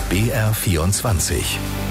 BR24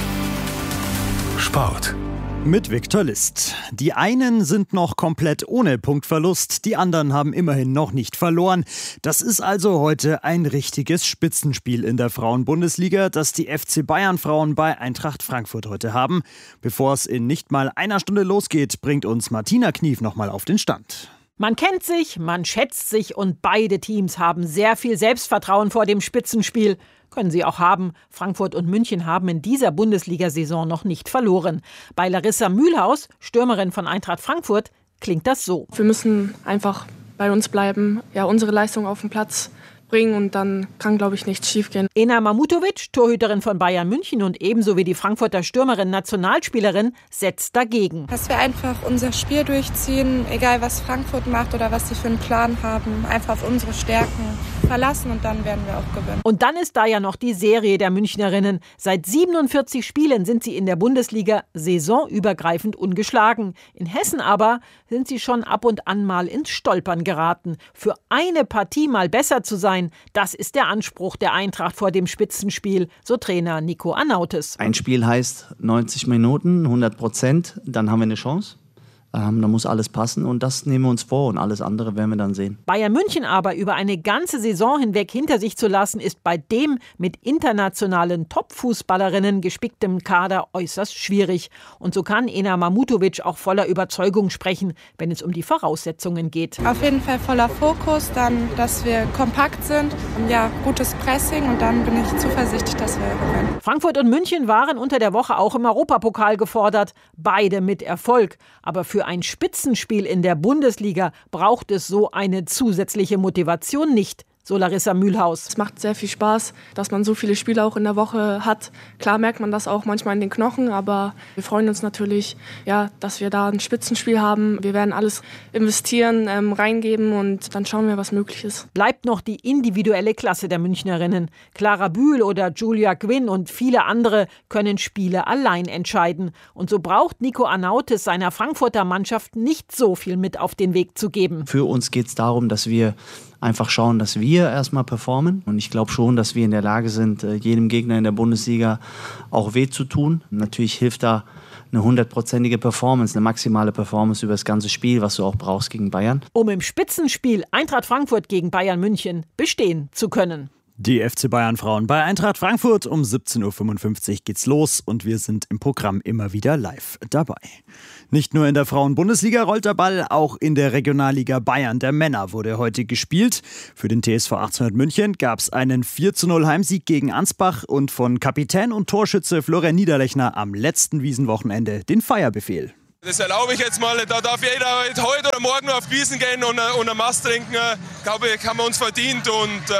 Sport. Mit Viktor List. Die einen sind noch komplett ohne Punktverlust, die anderen haben immerhin noch nicht verloren. Das ist also heute ein richtiges Spitzenspiel in der Frauenbundesliga, das die FC Bayern-Frauen bei Eintracht Frankfurt heute haben. Bevor es in nicht mal einer Stunde losgeht, bringt uns Martina Knief nochmal auf den Stand. Man kennt sich, man schätzt sich und beide Teams haben sehr viel Selbstvertrauen vor dem Spitzenspiel. Können sie auch haben. Frankfurt und München haben in dieser Bundesliga-Saison noch nicht verloren. Bei Larissa Mühlhaus, Stürmerin von Eintracht Frankfurt, klingt das so. Wir müssen einfach bei uns bleiben, unsere Leistung auf den Platz bringen und dann kann, glaube ich, nichts schiefgehen. Ena Mamutovic, Torhüterin von Bayern München und ebenso wie die Frankfurter Stürmerin, Nationalspielerin, setzt dagegen. Dass wir einfach unser Spiel durchziehen, egal was Frankfurt macht oder was sie für einen Plan haben, einfach auf unsere Stärken verlassen und dann werden wir auch gewinnen. Und dann ist da ja noch die Serie der Münchnerinnen. Seit 47 Spielen sind sie in der Bundesliga saisonübergreifend ungeschlagen. In Hessen aber sind sie schon ab und an mal ins Stolpern geraten. Für eine Partie mal besser zu sein, das ist der Anspruch der Eintracht vor dem Spitzenspiel, so Trainer Nico Anautes. Ein Spiel heißt 90 Minuten, 100%, dann haben wir eine Chance. Da muss alles passen und das nehmen wir uns vor und alles andere werden wir dann sehen. Bayern München aber über eine ganze Saison hinweg hinter sich zu lassen, ist bei dem mit internationalen Top-Fußballerinnen gespicktem Kader äußerst schwierig. Und so kann Ena Mamutovic auch voller Überzeugung sprechen, wenn es um die Voraussetzungen geht. Auf jeden Fall voller Fokus, dann, dass wir kompakt sind, gutes Pressing und dann bin ich zuversichtlich, dass wir gewinnen. Frankfurt und München waren unter der Woche auch im Europapokal gefordert, beide mit Erfolg. Aber für ein Spitzenspiel in der Bundesliga braucht es so eine zusätzliche Motivation nicht, so Larissa Mühlhaus. Es macht sehr viel Spaß, dass man so viele Spiele auch in der Woche hat. Klar merkt man das auch manchmal in den Knochen, aber wir freuen uns natürlich, dass wir da ein Spitzenspiel haben. Wir werden alles investieren, reingeben und dann schauen wir, was möglich ist. Bleibt noch die individuelle Klasse der Münchnerinnen. Clara Bühl oder Julia Quinn und viele andere können Spiele allein entscheiden. Und so braucht Nico Anautes seiner Frankfurter Mannschaft nicht so viel mit auf den Weg zu geben. Für uns geht es darum, dass wir einfach schauen, dass wir erstmal performen. Und ich glaube schon, dass wir in der Lage sind, jedem Gegner in der Bundesliga auch weh zu tun. Natürlich hilft da eine 100%ige Performance, eine maximale Performance über das ganze Spiel, was du auch brauchst gegen Bayern. Um im Spitzenspiel Eintracht Frankfurt gegen Bayern München bestehen zu können. Die FC Bayern-Frauen bei Eintracht Frankfurt um 17.55 Uhr geht's los und wir sind im Programm immer wieder live dabei. Nicht nur in der Frauen-Bundesliga rollt der Ball, auch in der Regionalliga Bayern der Männer wurde heute gespielt. Für den TSV 1800 München gab's einen 4:0 Heimsieg gegen Ansbach und von Kapitän und Torschütze Florian Niederlechner am letzten Wiesenwochenende den Feierbefehl. Das erlaube ich jetzt mal. Da darf jeder heute oder morgen auf die Wiesn gehen und einen Mast trinken. Ich glaube, haben wir uns verdient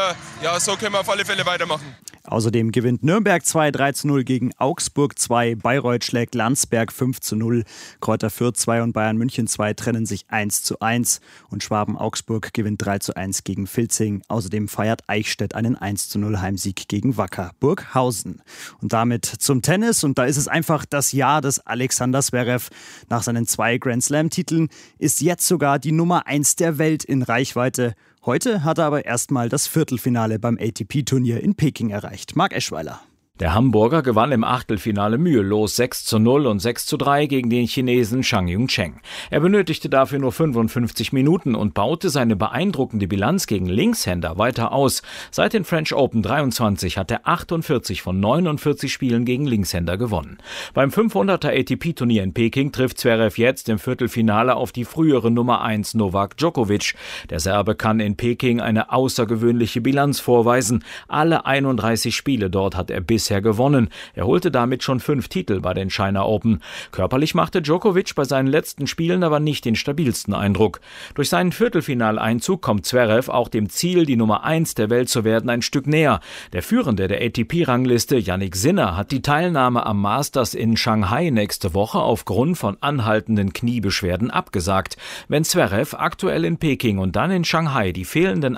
und so können wir auf alle Fälle weitermachen. Außerdem gewinnt Nürnberg 3:0 gegen Augsburg 2, Bayreuth schlägt Landsberg 5:0, Kräuter Fürth 2 und Bayern München 2 trennen sich 1:1 und Schwaben-Augsburg gewinnt 3:1 gegen Vilzing. Außerdem feiert Eichstätt einen 1:0 Heimsieg gegen Wacker Burghausen. Und damit zum Tennis und da ist es einfach das Jahr des Alexander Zverev. Nach seinen 2 Grand-Slam-Titeln ist jetzt sogar die Nummer 1 der Welt in Reichweite. Heute hat er aber erstmal das Viertelfinale beim ATP-Turnier in Peking erreicht. Marc Eschweiler. Der Hamburger gewann im Achtelfinale mühelos 6:0 und 6:3 gegen den Chinesen Zhang Yongcheng. Er benötigte dafür nur 55 Minuten und baute seine beeindruckende Bilanz gegen Linkshänder weiter aus. Seit den French Open 23 hat er 48 von 49 Spielen gegen Linkshänder gewonnen. Beim 500er ATP-Turnier in Peking trifft Zverev jetzt im Viertelfinale auf die frühere Nummer 1 Novak Djokovic. Der Serbe kann in Peking eine außergewöhnliche Bilanz vorweisen. Alle 31 Spiele dort hat er bisher gewonnen. Er holte damit schon 5 Titel bei den China Open. Körperlich machte Djokovic bei seinen letzten Spielen aber nicht den stabilsten Eindruck. Durch seinen Viertelfinaleinzug kommt Zverev auch dem Ziel, die Nummer 1 der Welt zu werden, ein Stück näher. Der Führende der ATP-Rangliste, Jannik Sinner, hat die Teilnahme am Masters in Shanghai nächste Woche aufgrund von anhaltenden Kniebeschwerden abgesagt. Wenn Zverev aktuell in Peking und dann in Shanghai die fehlenden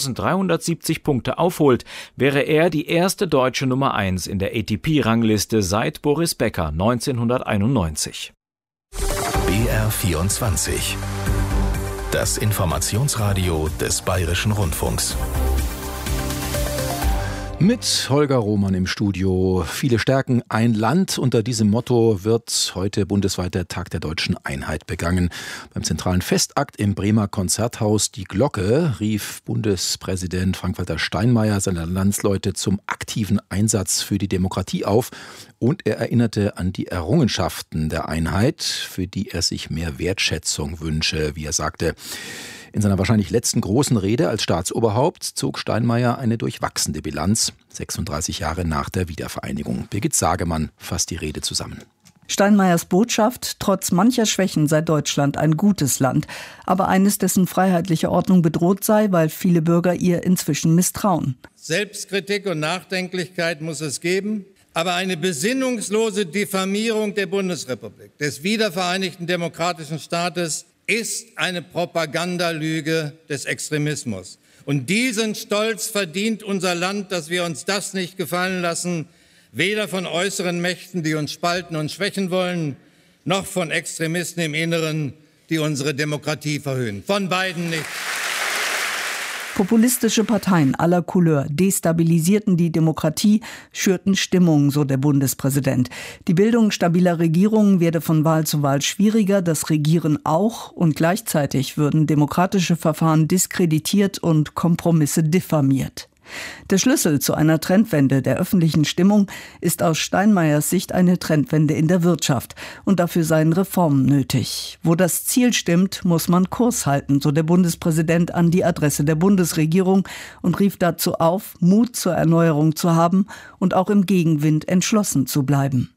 1370 Punkte aufholt, wäre er die erste deutsche Nummer 1 in der ATP-Rangliste seit Boris Becker 1991. BR24. Das Informationsradio des Bayerischen Rundfunks. Mit Holger Roman im Studio. Viele Stärken, ein Land. Unter diesem Motto wird heute bundesweit der Tag der Deutschen Einheit begangen. Beim zentralen Festakt im Bremer Konzerthaus Die Glocke rief Bundespräsident Frank-Walter Steinmeier seine Landsleute zum aktiven Einsatz für die Demokratie auf. Und er erinnerte an die Errungenschaften der Einheit, für die er sich mehr Wertschätzung wünsche, wie er sagte. In seiner wahrscheinlich letzten großen Rede als Staatsoberhaupt zog Steinmeier eine durchwachsene Bilanz, 36 Jahre nach der Wiedervereinigung. Birgit Sagemann fasst die Rede zusammen. Steinmeiers Botschaft: Trotz mancher Schwächen sei Deutschland ein gutes Land, aber eines, dessen freiheitliche Ordnung bedroht sei, weil viele Bürger ihr inzwischen misstrauen. Selbstkritik und Nachdenklichkeit muss es geben, aber eine besinnungslose Diffamierung der Bundesrepublik, des wiedervereinigten demokratischen Staates, ist eine Propagandalüge des Extremismus. Und diesen Stolz verdient unser Land, dass wir uns das nicht gefallen lassen, weder von äußeren Mächten, die uns spalten und schwächen wollen, noch von Extremisten im Inneren, die unsere Demokratie verhöhnen. Von beiden nicht. Populistische Parteien aller Couleur destabilisierten die Demokratie, schürten Stimmung, so der Bundespräsident. Die Bildung stabiler Regierungen werde von Wahl zu Wahl schwieriger, das Regieren auch, und gleichzeitig würden demokratische Verfahren diskreditiert und Kompromisse diffamiert. Der Schlüssel zu einer Trendwende der öffentlichen Stimmung ist aus Steinmeiers Sicht eine Trendwende in der Wirtschaft. Und dafür seien Reformen nötig. Wo das Ziel stimmt, muss man Kurs halten, so der Bundespräsident an die Adresse der Bundesregierung und rief dazu auf, Mut zur Erneuerung zu haben und auch im Gegenwind entschlossen zu bleiben.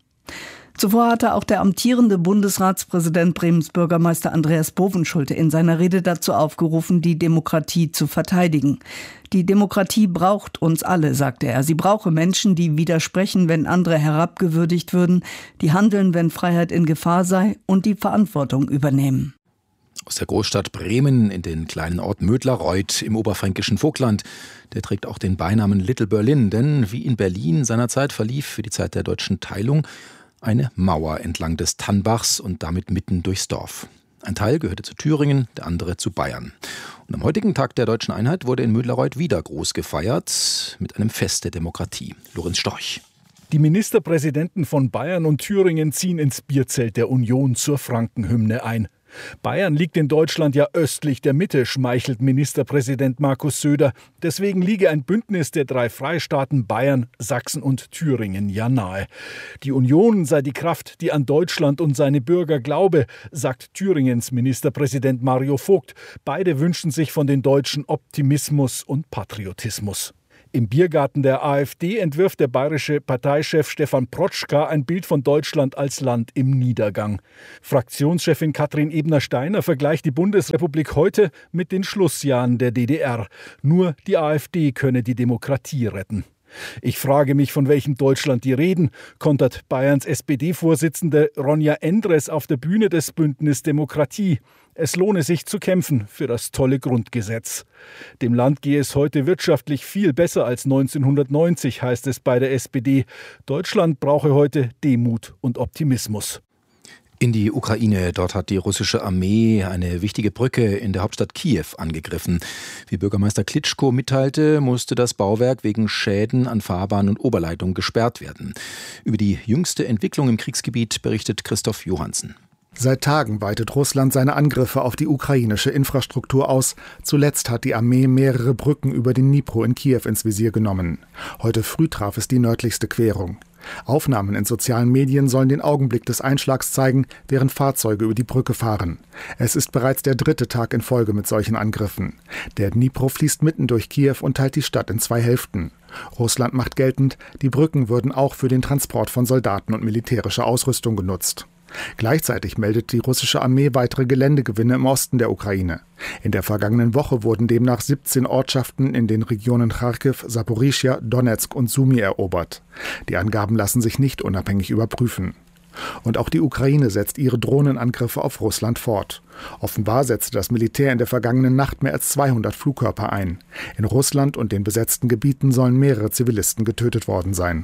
Zuvor hatte auch der amtierende Bundesratspräsident Bremens Bürgermeister Andreas Bovenschulte in seiner Rede dazu aufgerufen, die Demokratie zu verteidigen. Die Demokratie braucht uns alle, sagte er. Sie brauche Menschen, die widersprechen, wenn andere herabgewürdigt würden, die handeln, wenn Freiheit in Gefahr sei, und die Verantwortung übernehmen. Aus der Großstadt Bremen in den kleinen Ort Mödlareuth im oberfränkischen Vogtland. Der trägt auch den Beinamen Little Berlin, denn wie in Berlin seinerzeit verlief für die Zeit der deutschen Teilung eine Mauer entlang des Tannbachs und damit mitten durchs Dorf. Ein Teil gehörte zu Thüringen, der andere zu Bayern. Und am heutigen Tag der Deutschen Einheit wurde in Mödlareuth wieder groß gefeiert mit einem Fest der Demokratie. Lorenz Storch. Die Ministerpräsidenten von Bayern und Thüringen ziehen ins Bierzelt der Union zur Frankenhymne ein. Bayern liegt in Deutschland ja östlich der Mitte, schmeichelt Ministerpräsident Markus Söder. Deswegen liege ein Bündnis der 3 Freistaaten Bayern, Sachsen und Thüringen ja nahe. Die Union sei die Kraft, die an Deutschland und seine Bürger glaube, sagt Thüringens Ministerpräsident Mario Vogt. Beide wünschen sich von den Deutschen Optimismus und Patriotismus. Im Biergarten der AfD entwirft der bayerische Parteichef Stefan Protschka ein Bild von Deutschland als Land im Niedergang. Fraktionschefin Katrin Ebner-Steiner vergleicht die Bundesrepublik heute mit den Schlussjahren der DDR. Nur die AfD könne die Demokratie retten. Ich frage mich, von welchem Deutschland die reden, kontert Bayerns SPD-Vorsitzende Ronja Endres auf der Bühne des Bündnis Demokratie. Es lohne sich zu kämpfen für das tolle Grundgesetz. Dem Land gehe es heute wirtschaftlich viel besser als 1990, heißt es bei der SPD. Deutschland brauche heute Demut und Optimismus. In die Ukraine, dort hat die russische Armee eine wichtige Brücke in der Hauptstadt Kiew angegriffen. Wie Bürgermeister Klitschko mitteilte, musste das Bauwerk wegen Schäden an Fahrbahn und Oberleitung gesperrt werden. Über die jüngste Entwicklung im Kriegsgebiet berichtet Christoph Johansen. Seit Tagen weitet Russland seine Angriffe auf die ukrainische Infrastruktur aus. Zuletzt hat die Armee mehrere Brücken über den Dnipro in Kiew ins Visier genommen. Heute früh traf es die nördlichste Querung. Aufnahmen in sozialen Medien sollen den Augenblick des Einschlags zeigen, während Fahrzeuge über die Brücke fahren. Es ist bereits der 3. Tag in Folge mit solchen Angriffen. Der Dnipro fließt mitten durch Kiew und teilt die Stadt in 2 Hälften. Russland macht geltend, die Brücken würden auch für den Transport von Soldaten und militärischer Ausrüstung genutzt. Gleichzeitig meldet die russische Armee weitere Geländegewinne im Osten der Ukraine. In der vergangenen Woche wurden demnach 17 Ortschaften in den Regionen Charkiw, Saporischschja, Donezk und Sumy erobert. Die Angaben lassen sich nicht unabhängig überprüfen. Und auch die Ukraine setzt ihre Drohnenangriffe auf Russland fort. Offenbar setzte das Militär in der vergangenen Nacht mehr als 200 Flugkörper ein. In Russland und den besetzten Gebieten sollen mehrere Zivilisten getötet worden sein.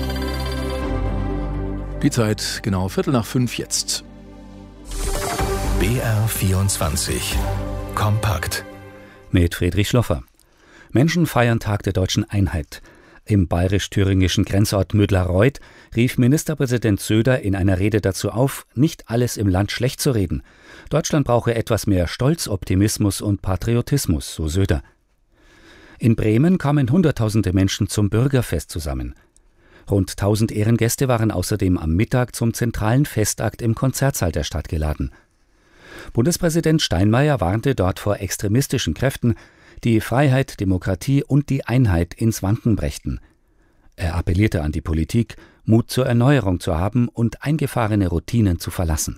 Die Zeit genau 4:45 jetzt. BR24 kompakt mit Friedrich Schloffer. Menschen feiern Tag der deutschen Einheit. Im bayerisch-thüringischen Grenzort Mödlareuth rief Ministerpräsident Söder in einer Rede dazu auf, nicht alles im Land schlecht zu reden. Deutschland brauche etwas mehr Stolz, Optimismus und Patriotismus, so Söder. In Bremen kamen Hunderttausende Menschen zum Bürgerfest zusammen. Rund 1000 Ehrengäste waren außerdem am Mittag zum zentralen Festakt im Konzertsaal der Stadt geladen. Bundespräsident Steinmeier warnte dort vor extremistischen Kräften, die Freiheit, Demokratie und die Einheit ins Wanken brächten. Er appellierte an die Politik, Mut zur Erneuerung zu haben und eingefahrene Routinen zu verlassen.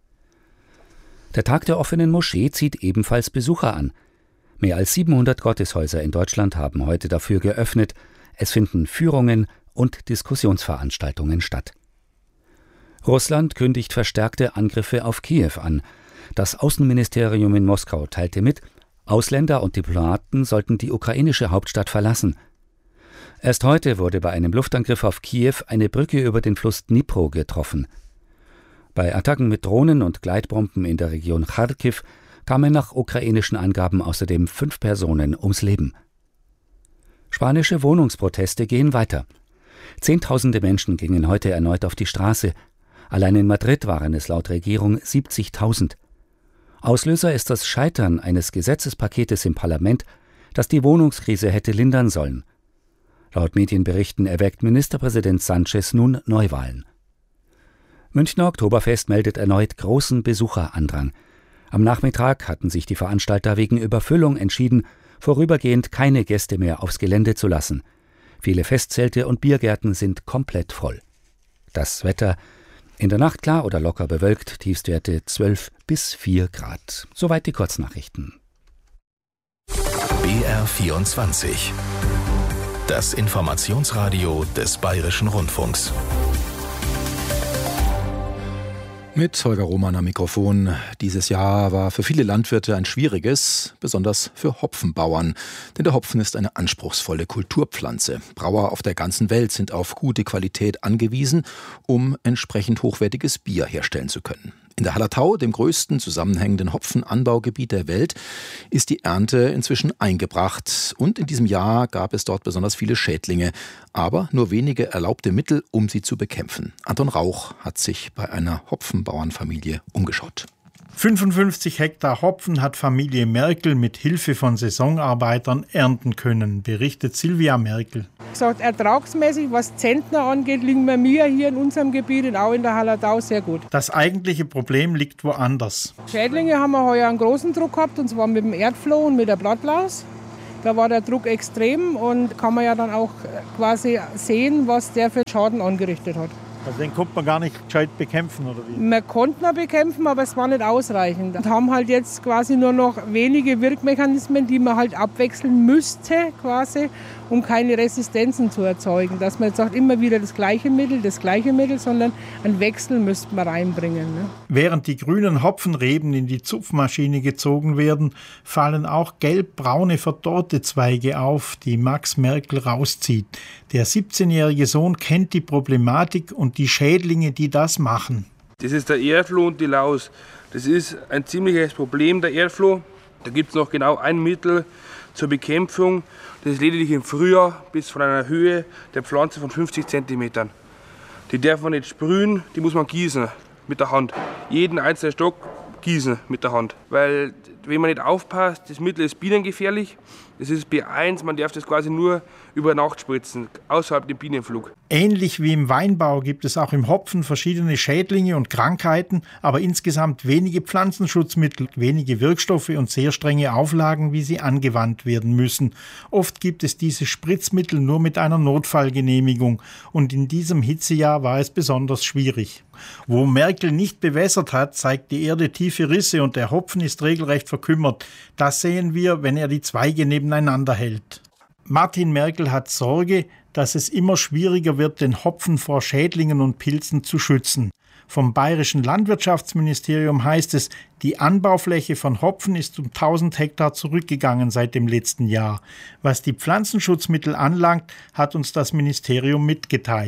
Der Tag der offenen Moschee zieht ebenfalls Besucher an. Mehr als 700 Gotteshäuser in Deutschland haben heute dafür geöffnet. Es finden Führungen und Diskussionsveranstaltungen statt. Russland kündigt verstärkte Angriffe auf Kiew an. Das Außenministerium in Moskau teilte mit, Ausländer und Diplomaten sollten die ukrainische Hauptstadt verlassen. Erst heute wurde bei einem Luftangriff auf Kiew eine Brücke über den Fluss Dnipro getroffen. Bei Attacken mit Drohnen und Gleitbomben in der Region Charkiw kamen nach ukrainischen Angaben außerdem 5 Personen ums Leben. Spanische Wohnungsproteste gehen weiter. Zehntausende Menschen gingen heute erneut auf die Straße. Allein in Madrid waren es laut Regierung 70.000. Auslöser ist das Scheitern eines Gesetzespaketes im Parlament, das die Wohnungskrise hätte lindern sollen. Laut Medienberichten erwägt Ministerpräsident Sánchez nun Neuwahlen. Münchner Oktoberfest meldet erneut großen Besucherandrang. Am Nachmittag hatten sich die Veranstalter wegen Überfüllung entschieden, vorübergehend keine Gäste mehr aufs Gelände zu lassen. Viele Festzelte und Biergärten sind komplett voll. Das Wetter: in der Nacht klar oder locker bewölkt, Tiefstwerte 12 bis 4 Grad. Soweit die Kurznachrichten. BR24, das Informationsradio des Bayerischen Rundfunks. Mit Holger Roman am Mikrofon. Dieses Jahr war für viele Landwirte ein schwieriges, besonders für Hopfenbauern. Denn der Hopfen ist eine anspruchsvolle Kulturpflanze. Brauer auf der ganzen Welt sind auf gute Qualität angewiesen, um entsprechend hochwertiges Bier herstellen zu können. In der Hallertau, dem größten zusammenhängenden Hopfenanbaugebiet der Welt, ist die Ernte inzwischen eingebracht. Und in diesem Jahr gab es dort besonders viele Schädlinge, aber nur wenige erlaubte Mittel, um sie zu bekämpfen. Anton Rauch hat sich bei einer Hopfenbauernfamilie umgeschaut. 55 Hektar Hopfen hat Familie Merkel mit Hilfe von Saisonarbeitern ernten können, berichtet Silvia Merkel. Gesagt, ertragsmäßig, was Zentner angeht, liegen wir hier in unserem Gebiet und auch in der Hallertau sehr gut. Das eigentliche Problem liegt woanders. Schädlinge haben wir heuer einen großen Druck gehabt, und zwar mit dem Erdfloh und mit der Blattlaus. Da war der Druck extrem und kann man ja dann auch quasi sehen, was der für Schaden angerichtet hat. Also den konnte man gar nicht gescheit bekämpfen, oder wie? Wir konnten ihn bekämpfen, aber es war nicht ausreichend. Wir haben halt jetzt quasi nur noch wenige Wirkmechanismen, die man halt abwechseln müsste, quasi, um keine Resistenzen zu erzeugen. Dass man jetzt sagt, immer wieder das gleiche Mittel, sondern einen Wechsel müsste man reinbringen. Ne? Während die grünen Hopfenreben in die Zupfmaschine gezogen werden, fallen auch gelb-braune verdorrte Zweige auf, die Max Merkel rauszieht. Der 17-jährige Sohn kennt die Problematik und die Schädlinge, die das machen. Das ist der Erdfloh und die Laus. Das ist ein ziemliches Problem, der Erdfloh. Da gibt es noch genau ein Mittel zur Bekämpfung. Das ist lediglich im Frühjahr bis von einer Höhe der Pflanze von 50 cm. Die darf man nicht sprühen, die muss man gießen mit der Hand. Jeden einzelnen Stock gießen mit der Hand. Weil wenn man nicht aufpasst, das Mittel ist bienengefährlich. Das ist B1, man darf das quasi nur über Nacht spritzen, außerhalb dem Bienenflug. Ähnlich wie im Weinbau gibt es auch im Hopfen verschiedene Schädlinge und Krankheiten, aber insgesamt wenige Pflanzenschutzmittel, wenige Wirkstoffe und sehr strenge Auflagen, wie sie angewandt werden müssen. Oft gibt es diese Spritzmittel nur mit einer Notfallgenehmigung und in diesem Hitzejahr war es besonders schwierig. Wo Merkel nicht bewässert hat, zeigt die Erde tiefe Risse und der Hopfen ist regelrecht verkümmert. Das sehen wir, wenn er die Zweige nebeneinander hält. Martin Merkel hat Sorge, dass es immer schwieriger wird, den Hopfen vor Schädlingen und Pilzen zu schützen. Vom Bayerischen Landwirtschaftsministerium heißt es, die Anbaufläche von Hopfen ist um 1000 Hektar zurückgegangen seit dem letzten Jahr. Was die Pflanzenschutzmittel anlangt, hat uns das Ministerium mitgeteilt.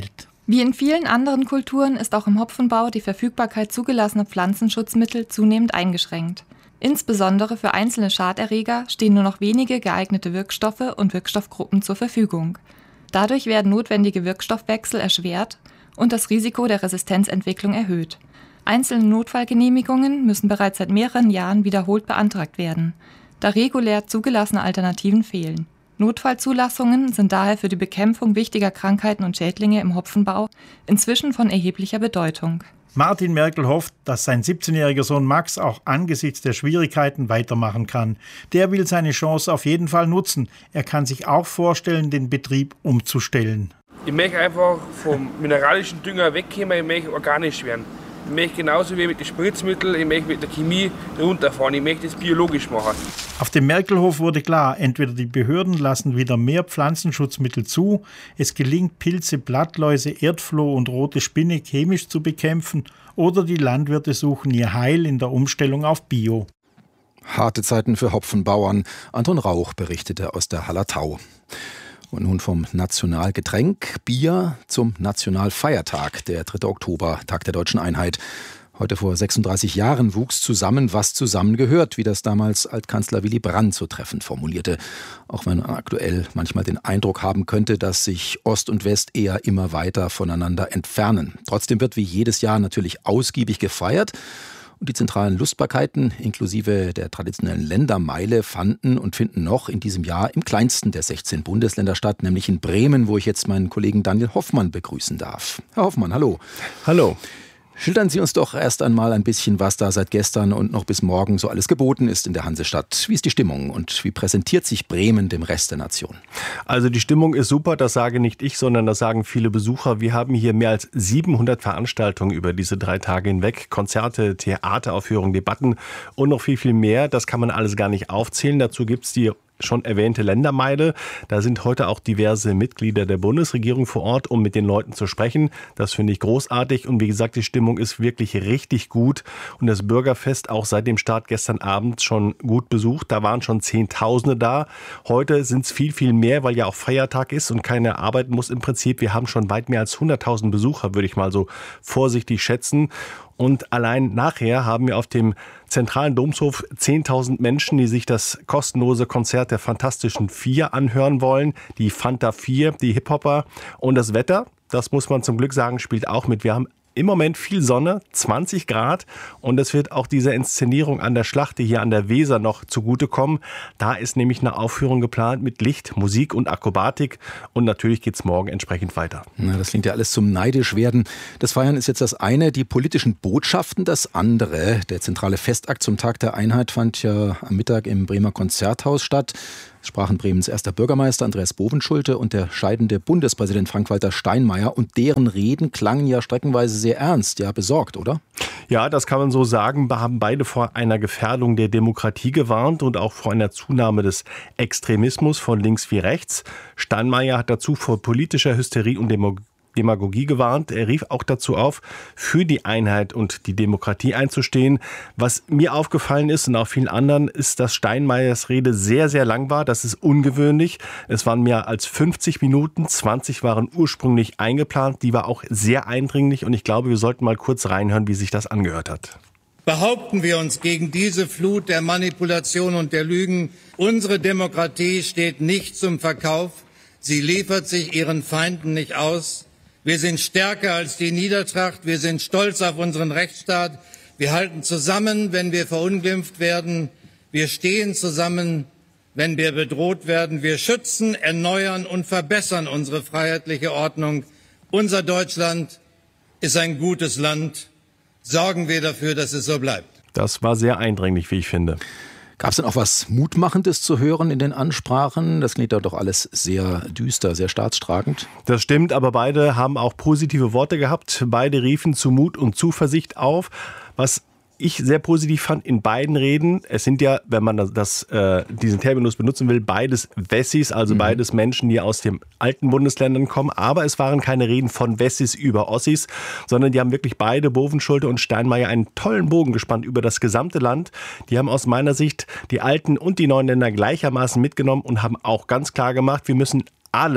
Wie in vielen anderen Kulturen ist auch im Hopfenbau die Verfügbarkeit zugelassener Pflanzenschutzmittel zunehmend eingeschränkt. Insbesondere für einzelne Schaderreger stehen nur noch wenige geeignete Wirkstoffe und Wirkstoffgruppen zur Verfügung. Dadurch werden notwendige Wirkstoffwechsel erschwert und das Risiko der Resistenzentwicklung erhöht. Einzelne Notfallgenehmigungen müssen bereits seit mehreren Jahren wiederholt beantragt werden, da regulär zugelassene Alternativen fehlen. Notfallzulassungen sind daher für die Bekämpfung wichtiger Krankheiten und Schädlinge im Hopfenbau inzwischen von erheblicher Bedeutung. Martin Merkel hofft, dass sein 17-jähriger Sohn Max auch angesichts der Schwierigkeiten weitermachen kann. Der will seine Chance auf jeden Fall nutzen. Er kann sich auch vorstellen, den Betrieb umzustellen. Ich möchte einfach vom mineralischen Dünger wegkommen, ich möchte organisch werden. Ich möchte genauso wie mit den Spritzmitteln, ich möchte mit der Chemie runterfahren, ich möchte es biologisch machen. Auf dem Merkelhof wurde klar, entweder die Behörden lassen wieder mehr Pflanzenschutzmittel zu, es gelingt Pilze, Blattläuse, Erdfloh und rote Spinne chemisch zu bekämpfen, oder die Landwirte suchen ihr Heil in der Umstellung auf Bio. Harte Zeiten für Hopfenbauern. Anton Rauch berichtete aus der Hallertau. Und nun vom Nationalgetränk Bier zum Nationalfeiertag, der 3. Oktober, Tag der Deutschen Einheit. Heute vor 36 Jahren wuchs zusammen, was zusammengehört, wie das damals Altkanzler Willy Brandt so treffend formulierte. Auch wenn man aktuell manchmal den Eindruck haben könnte, dass sich Ost und West eher immer weiter voneinander entfernen. Trotzdem wird wie jedes Jahr natürlich ausgiebig gefeiert. Und die zentralen Lustbarkeiten inklusive der traditionellen Ländermeile fanden und finden noch in diesem Jahr im kleinsten der 16 Bundesländer statt, nämlich in Bremen, wo ich jetzt meinen Kollegen Daniel Hoffmann begrüßen darf. Herr Hoffmann, hallo. Hallo. Schildern Sie uns doch erst einmal ein bisschen, was da seit gestern und noch bis morgen so alles geboten ist in der Hansestadt. Wie ist die Stimmung und wie präsentiert sich Bremen dem Rest der Nation? Also die Stimmung ist super, das sage nicht ich, sondern das sagen viele Besucher. Wir haben hier mehr als 700 Veranstaltungen über diese 3 Tage hinweg. Konzerte, Theateraufführungen, Debatten und noch viel, viel mehr. Das kann man alles gar nicht aufzählen. Dazu gibt es die schon erwähnte Ländermeile. Da sind heute auch diverse Mitglieder der Bundesregierung vor Ort, um mit den Leuten zu sprechen. Das finde ich großartig. Und wie gesagt, die Stimmung ist wirklich richtig gut. Und das Bürgerfest auch seit dem Start gestern Abend schon gut besucht. Da waren schon Zehntausende da. Heute sind es viel, viel mehr, weil ja auch Feiertag ist und keiner arbeiten muss im Prinzip. Wir haben schon weit mehr als 100.000 Besucher, würde ich mal so vorsichtig schätzen. Und allein nachher haben wir auf dem zentralen Domshof 10.000 Menschen, die sich das kostenlose Konzert der Fantastischen Vier anhören wollen. Die Fanta 4, die Hip-Hopper. Und das Wetter, das muss man zum Glück sagen, spielt auch mit. Wir haben im Moment viel Sonne, 20 Grad. Und es wird auch dieser Inszenierung an der Schlachte hier an der Weser noch zugutekommen. Da ist nämlich eine Aufführung geplant mit Licht, Musik und Akrobatik. Und natürlich geht es morgen entsprechend weiter. Na, das klingt ja alles zum Neidischwerden. Das Feiern ist jetzt das eine, die politischen Botschaften das andere. Der zentrale Festakt zum Tag der Einheit fand ja am Mittag im Bremer Konzerthaus statt. Es sprachen Bremens erster Bürgermeister Andreas Bovenschulte und der scheidende Bundespräsident Frank-Walter Steinmeier. Und deren Reden klangen ja streckenweise sehr ernst, ja besorgt, oder? Ja, das kann man so sagen. Wir haben beide vor einer Gefährdung der Demokratie gewarnt und auch vor einer Zunahme des Extremismus von links wie rechts. Steinmeier hat dazu vor politischer Hysterie und Demagogie gewarnt. Er rief auch dazu auf, für die Einheit und die Demokratie einzustehen. Was mir aufgefallen ist und auch vielen anderen, ist, dass Steinmeiers Rede sehr, sehr lang war. Das ist ungewöhnlich. Es waren mehr als 50 Minuten. 20 waren ursprünglich eingeplant. Die war auch sehr eindringlich und ich glaube, wir sollten mal kurz reinhören, wie sich das angehört hat. Behaupten wir uns gegen diese Flut der Manipulation und der Lügen. Unsere Demokratie steht nicht zum Verkauf. Sie liefert sich ihren Feinden nicht aus. Wir sind stärker als die Niedertracht. Wir sind stolz auf unseren Rechtsstaat. Wir halten zusammen, wenn wir verunglimpft werden. Wir stehen zusammen, wenn wir bedroht werden. Wir schützen, erneuern und verbessern unsere freiheitliche Ordnung. Unser Deutschland ist ein gutes Land. Sorgen wir dafür, dass es so bleibt. Das war sehr eindringlich, wie ich finde. Gab es denn auch was Mutmachendes zu hören in den Ansprachen? Das klingt doch alles sehr düster, sehr staatstragend. Das stimmt, aber beide haben auch positive Worte gehabt. Beide riefen zu Mut und Zuversicht auf. Was ich sehr positiv fand in beiden Reden, es sind ja, wenn man diesen Terminus benutzen will, beides Wessis, also beides Menschen, die aus den alten Bundesländern kommen. Aber es waren keine Reden von Wessis über Ossis, sondern die haben wirklich beide, Bovenschulte und Steinmeier, einen tollen Bogen gespannt über das gesamte Land. Die haben aus meiner Sicht die alten und die neuen Länder gleichermaßen mitgenommen und haben auch ganz klar gemacht, wir müssen alle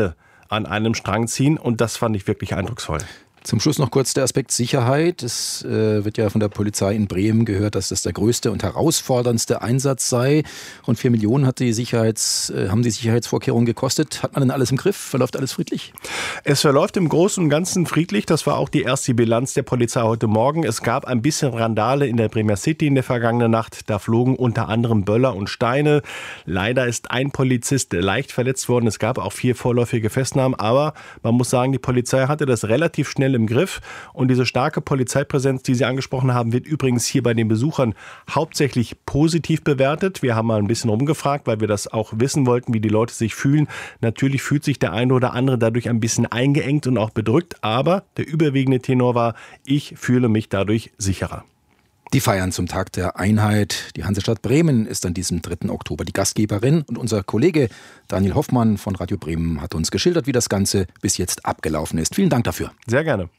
an einem Strang ziehen und das fand ich wirklich eindrucksvoll. Zum Schluss noch kurz der Aspekt Sicherheit. Es wird ja von der Polizei in Bremen gehört, dass das der größte und herausforderndste Einsatz sei. Rund 4 Millionen haben die Sicherheitsvorkehrungen gekostet. Hat man denn alles im Griff? Verläuft alles friedlich? Es verläuft im Großen und Ganzen friedlich. Das war auch die erste Bilanz der Polizei heute Morgen. Es gab ein bisschen Randale in der Bremer City in der vergangenen Nacht. Da flogen unter anderem Böller und Steine. Leider ist ein Polizist leicht verletzt worden. Es gab auch 4 vorläufige Festnahmen. Aber man muss sagen, die Polizei hatte das relativ schnell im Griff. Und diese starke Polizeipräsenz, die Sie angesprochen haben, wird übrigens hier bei den Besuchern hauptsächlich positiv bewertet. Wir haben mal ein bisschen rumgefragt, weil wir das auch wissen wollten, wie die Leute sich fühlen. Natürlich fühlt sich der eine oder andere dadurch ein bisschen eingeengt und auch bedrückt. Aber der überwiegende Tenor war, ich fühle mich dadurch sicherer. Die Feiern zum Tag der Einheit. Die Hansestadt Bremen ist an diesem 3. Oktober die Gastgeberin. Und unser Kollege Daniel Hoffmann von Radio Bremen hat uns geschildert, wie das Ganze bis jetzt abgelaufen ist. Vielen Dank dafür. Sehr gerne.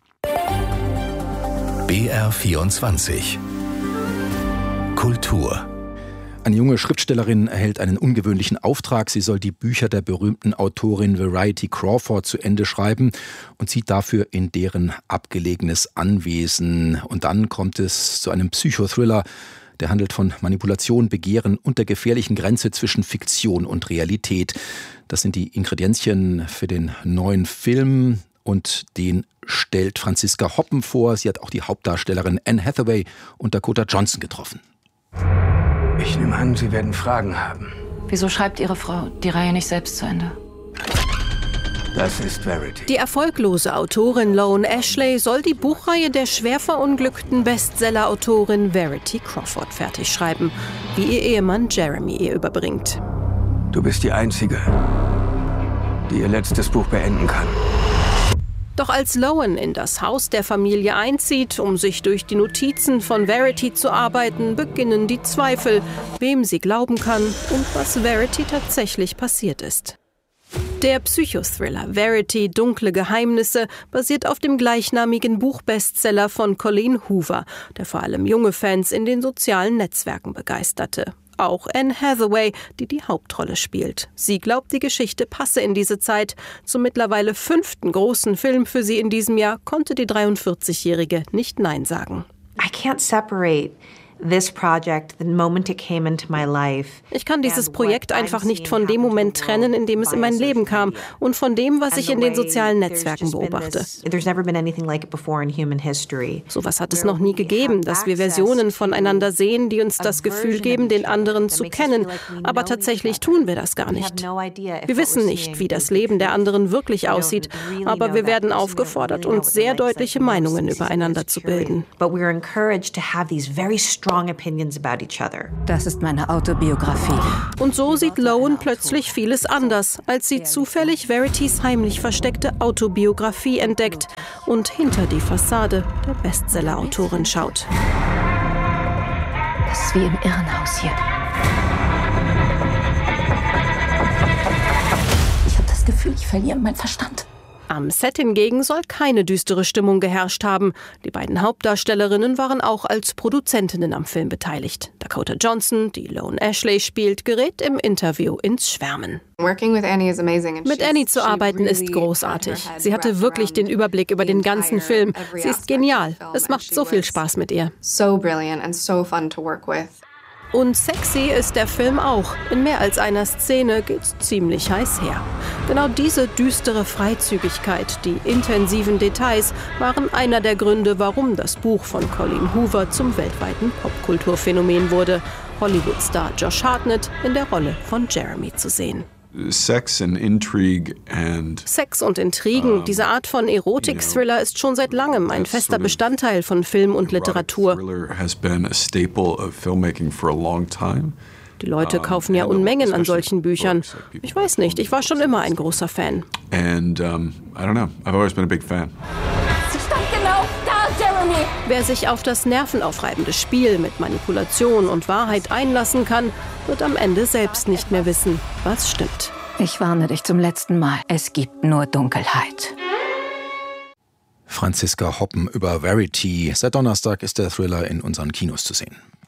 BR24 Kultur. Eine junge Schriftstellerin erhält einen ungewöhnlichen Auftrag. Sie soll die Bücher der berühmten Autorin Verity Crawford zu Ende schreiben und zieht dafür in deren abgelegenes Anwesen. Und dann kommt es zu einem Psychothriller, der handelt von Manipulation, Begehren und der gefährlichen Grenze zwischen Fiktion und Realität. Das sind die Ingredienzien für den neuen Film und den stellt Franziska Hoppen vor. Sie hat auch die Hauptdarstellerin Anne Hathaway und Dakota Johnson getroffen. Ich nehme an, Sie werden Fragen haben. Wieso schreibt Ihre Frau die Reihe nicht selbst zu Ende? Das ist Verity. Die erfolglose Autorin Lone Ashley soll die Buchreihe der schwer verunglückten Bestseller-Autorin Verity Crawford fertig schreiben, wie ihr Ehemann Jeremy ihr überbringt. Du bist die Einzige, die ihr letztes Buch beenden kann. Doch als Lowen in das Haus der Familie einzieht, um sich durch die Notizen von Verity zu arbeiten, beginnen die Zweifel, wem sie glauben kann und was Verity tatsächlich passiert ist. Der Psychothriller Verity – Dunkle Geheimnisse basiert auf dem gleichnamigen Buchbestseller von Colleen Hoover, der vor allem junge Fans in den sozialen Netzwerken begeisterte. Auch Anne Hathaway, die die Hauptrolle spielt. Sie glaubt, die Geschichte passe in diese Zeit. Zum mittlerweile 5. großen Film für sie in diesem Jahr konnte die 43-Jährige nicht Nein sagen. I can't separate this project, the moment it came into my life. Ich kann dieses Projekt einfach nicht von dem Moment trennen, in dem es in mein Leben kam und von dem, was ich in den sozialen Netzwerken beobachte. Sowas hat es noch nie gegeben, dass wir Versionen voneinander sehen, die uns das Gefühl geben, den anderen zu kennen. Aber tatsächlich tun wir das gar nicht. Wir wissen nicht, wie das Leben der anderen wirklich aussieht, aber wir werden aufgefordert, uns sehr deutliche Meinungen übereinander zu bilden. Das ist meine Autobiografie. Und so sieht Lowen plötzlich vieles anders, als sie zufällig Veritys heimlich versteckte Autobiografie entdeckt und hinter die Fassade der Bestseller-Autorin schaut. Das ist wie im Irrenhaus hier. Ich habe das Gefühl, ich verliere meinen Verstand. Am Set hingegen soll keine düstere Stimmung geherrscht haben. Die beiden Hauptdarstellerinnen waren auch als Produzentinnen am Film beteiligt. Dakota Johnson, die Lone Ashley spielt, gerät im Interview ins Schwärmen. Mit Annie zu arbeiten ist großartig. Sie hatte wirklich den Überblick über den ganzen Film. Sie ist genial. Es macht so viel Spaß mit ihr. Und sexy ist der Film auch. In mehr als einer Szene geht's ziemlich heiß her. Genau diese düstere Freizügigkeit, die intensiven Details waren einer der Gründe, warum das Buch von Colleen Hoover zum weltweiten Popkulturphänomen wurde. Hollywood-Star Josh Hartnett in der Rolle von Jeremy zu sehen. Sex und Intrigen, diese Art von Erotik-Thriller ist schon seit langem ein fester Bestandteil von Film und Literatur. Die Leute kaufen ja Unmengen an solchen Büchern. Ich weiß nicht, ich war schon immer ein großer Fan. Sie stand genau da, Jeremy! Wer sich auf das nervenaufreibende Spiel mit Manipulation und Wahrheit einlassen kann, wird am Ende selbst nicht mehr wissen, was stimmt. Ich warne dich zum letzten Mal. Es gibt nur Dunkelheit. Franziska Hoppen über Verity. Seit Donnerstag ist der Thriller in unseren Kinos zu sehen.